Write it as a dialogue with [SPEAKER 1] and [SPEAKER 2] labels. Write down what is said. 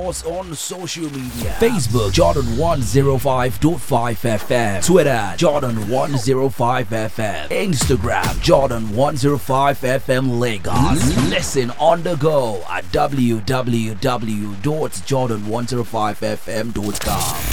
[SPEAKER 1] follow us on social media. Facebook Jordan105.5 FM, Twitter Jordan105 FM, Instagram Jordan105 FM Lagos. Listen on the go at www.jordan105fm.com.